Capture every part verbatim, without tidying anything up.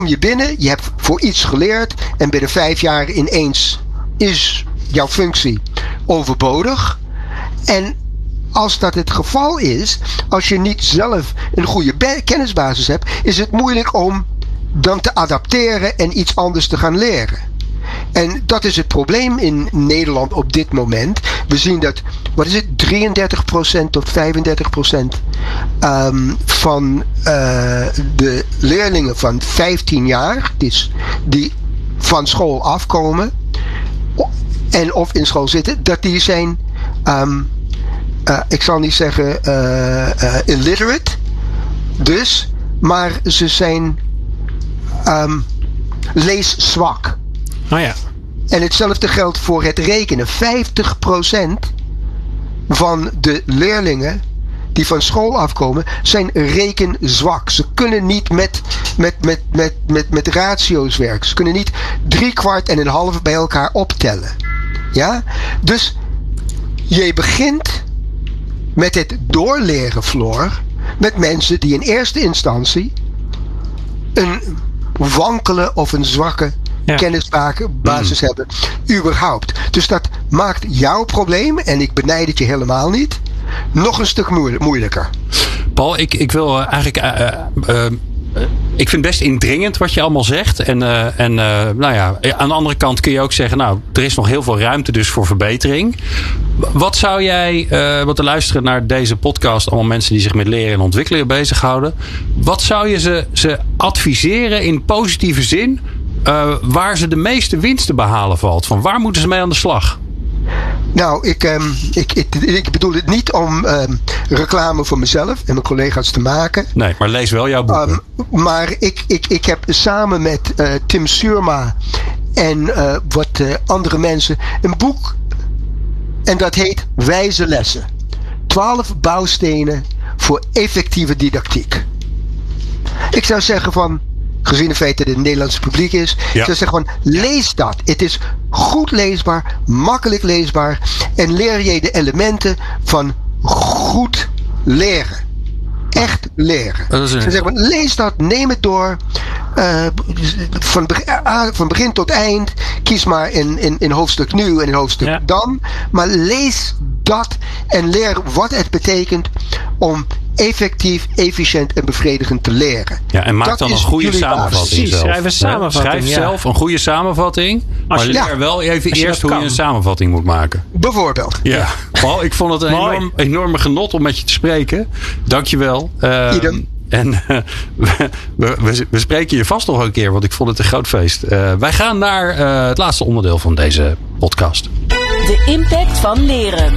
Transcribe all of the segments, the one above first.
je binnen, je hebt voor iets geleerd en binnen vijf jaar ineens is jouw functie overbodig. En als dat het geval is, als je niet zelf een goede be- kennisbasis hebt, is het moeilijk om dan te adapteren en iets anders te gaan leren. En dat is het probleem in Nederland op dit moment. We zien dat, wat is het, drieëndertig procent tot vijfendertig procent um, van uh, de leerlingen van vijftien jaar, dus die van school afkomen en of in school zitten, dat die zijn, um, uh, ik zal niet zeggen uh, uh, illiterate, dus, maar ze zijn um, leeszwak. Oh ja. En hetzelfde geldt voor het rekenen. vijftig procent van de leerlingen die van school afkomen zijn rekenzwak. Ze kunnen niet met, met, met, met, met, met ratio's werken. Ze kunnen niet drie kwart en een half bij elkaar optellen. Ja? Dus je begint met het doorleren, Floor, met mensen die in eerste instantie een wankele of een zwakke ja. kennisbasis mm. hebben, überhaupt. Dus dat maakt jouw probleem, en ik benijd het je helemaal niet, nog een stuk moeilijker. Paul, ik, ik wil uh, eigenlijk uh, uh, uh, ik vind het best indringend wat je allemaal zegt. En, uh, en uh, nou ja, aan de andere kant kun je ook zeggen, nou, er is nog heel veel ruimte dus voor verbetering. Wat zou jij, uh, want te luisteren naar deze podcast, allemaal mensen die zich met leren en ontwikkelen bezighouden. Wat zou je ze, ze adviseren in positieve zin, uh, waar ze de meeste winst te behalen valt? Van waar moeten ze mee aan de slag? Nou, ik, um, ik, ik, ik bedoel het niet om um, reclame voor mezelf en mijn collega's te maken. Nee, maar lees wel jouw boeken. Um, maar ik, ik, ik heb samen met uh, Tim Surma en uh, wat uh, andere mensen een boek. En dat heet Wijze Lessen. Twaalf bouwstenen voor effectieve didactiek. Ik zou zeggen van, gezien het feit dat het een Nederlandse publiek is. Ja. Ik zou zeggen van, lees dat. Het is goed leesbaar, makkelijk leesbaar. En leer je de elementen van goed leren. Echt leren. Dat is een... Ik zou zeggen van, lees dat, neem het door. Uh, van, uh, van begin tot eind. Kies maar in, in, in hoofdstuk nu en in hoofdstuk ja. dan. Maar lees dat en leer wat het betekent om effectief, efficiënt en bevredigend te leren. Ja, en maak dat dan een goede samenvatting. Precies, schrijf een samenvatting. Schrijf ja. zelf een goede samenvatting. Maar leer ja. wel even eerst hoe kan. je een samenvatting moet maken. Bijvoorbeeld. Ja. ja. Paul, ik vond het een enorm, enorme genot om met je te spreken. Dankjewel. Uh, Idem. En uh, we, we, we spreken je vast nog een keer, want ik vond het een groot feest. Uh, wij gaan naar uh, het laatste onderdeel van deze podcast. De impact van leren.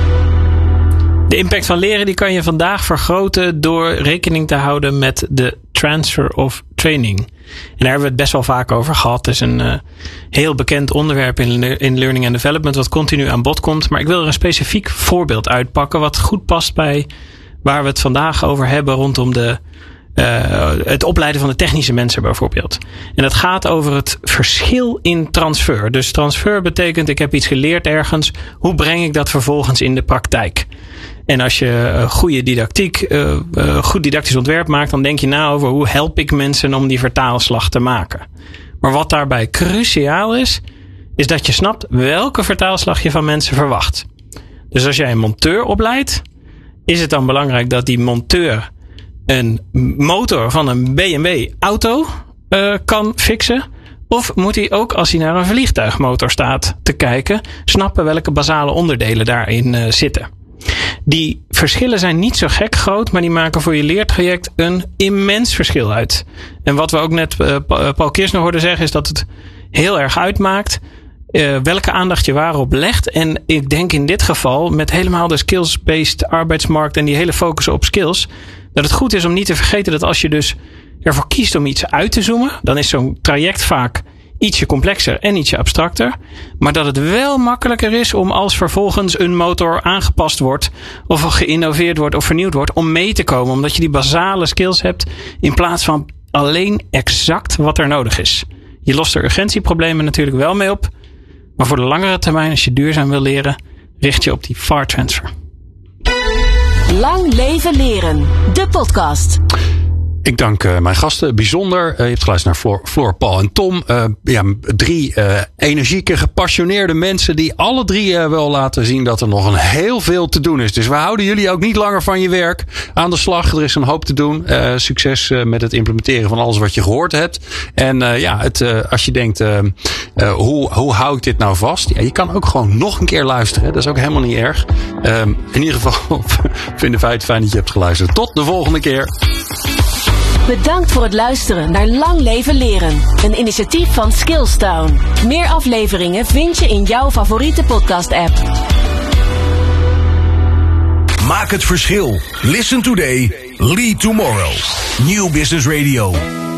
De impact van leren die kan je vandaag vergroten door rekening te houden met de transfer of training. En daar hebben we het best wel vaak over gehad. Het is een uh, heel bekend onderwerp in, in learning and development wat continu aan bod komt. Maar ik wil er een specifiek voorbeeld uitpakken wat goed past bij waar we het vandaag over hebben rondom de, uh, het opleiden van de technische mensen bijvoorbeeld. En dat gaat over het verschil in transfer. Dus transfer betekent ik heb iets geleerd ergens. Hoe breng ik dat vervolgens in de praktijk? En als je uh, goede didactiek, uh, uh, goed didactisch ontwerp maakt, dan denk je na over hoe help ik mensen om die vertaalslag te maken. Maar wat daarbij cruciaal is, is dat je snapt welke vertaalslag je van mensen verwacht. Dus als jij een monteur opleidt, is het dan belangrijk dat die monteur een motor van een B M W auto uh, kan fixen? Of moet hij ook, als hij naar een vliegtuigmotor staat te kijken, snappen welke basale onderdelen daarin uh, zitten? Die verschillen zijn niet zo gek groot, maar die maken voor je leertraject een immens verschil uit. En wat we ook net uh, Paul Kirchner hoorden zeggen, is dat het heel erg uitmaakt uh, welke aandacht je waarop legt. En ik denk in dit geval, met helemaal de skills-based arbeidsmarkt en die hele focus op skills, dat het goed is om niet te vergeten dat als je dus ervoor kiest om iets uit te zoomen, dan is zo'n traject vaak ietsje complexer en ietsje abstracter. Maar dat het wel makkelijker is om als vervolgens een motor aangepast wordt of geïnnoveerd wordt of vernieuwd wordt om mee te komen. Omdat je die basale skills hebt in plaats van alleen exact wat er nodig is. Je lost er urgentieproblemen natuurlijk wel mee op. Maar voor de langere termijn, als je duurzaam wil leren, richt je op die V A R transfer. Lang leven leren. De podcast. Ik dank uh, mijn gasten bijzonder. Uh, je hebt geluisterd naar Floor, Floor, Paul en Tom. Uh, ja, drie uh, energieke, gepassioneerde mensen die alle drie uh, wel laten zien dat er nog een heel veel te doen is. Dus we houden jullie ook niet langer van je werk aan de slag. Er is een hoop te doen. Uh, succes uh, met het implementeren van alles wat je gehoord hebt. En uh, ja, het, uh, als je denkt, uh, uh, hoe, hoe hou ik dit nou vast? Ja, je kan ook gewoon nog een keer luisteren. Dat is ook helemaal niet erg. Um, in ieder geval vinden wij het fijn dat je hebt geluisterd. Tot de volgende keer. Bedankt voor het luisteren naar Lang Leven Leren. Een initiatief van Skillstown. Meer afleveringen vind je in jouw favoriete podcast-app. Maak het verschil. Listen today, lead tomorrow. New Business Radio.